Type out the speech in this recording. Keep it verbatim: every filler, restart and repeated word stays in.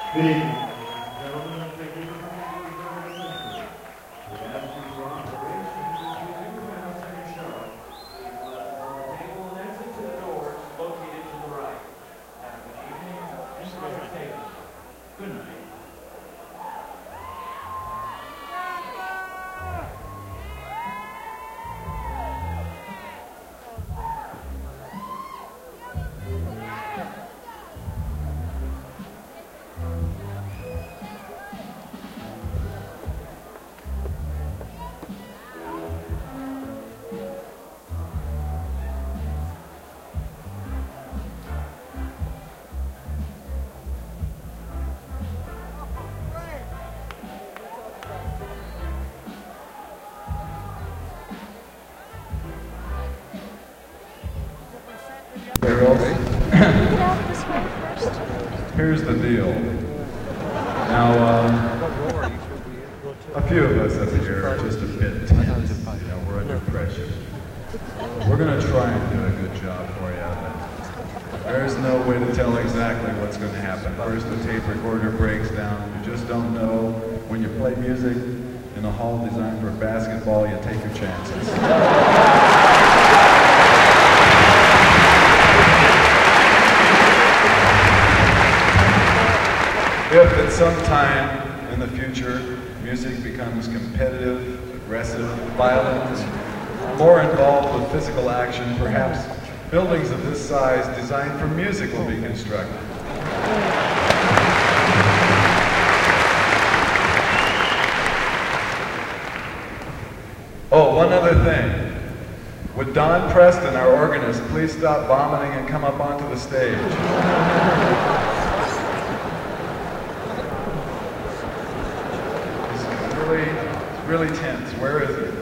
Good evening. Gentlemen, thank you for coming to the Government Center. We asked you to run the race and just review the final second show. The table and exit to the doors located to the right. Have a good evening and drive safely. Good night. Here's the deal. Now, um, a few of us up here are just a bit tense. You know, we're under pressure. We're going to try and do a good job for you, but there's no way to tell exactly what's going to happen. First, the tape recorder breaks down. You just don't know. When you play music in a hall designed for basketball, you take your chances. If at some time in the future music becomes competitive, aggressive, violent, more involved with physical action, perhaps buildings of this size designed for music will be constructed. Oh, one other thing. Would Don Preston, our organist, please stop vomiting and come up onto the stage? It's really tense. Where is it?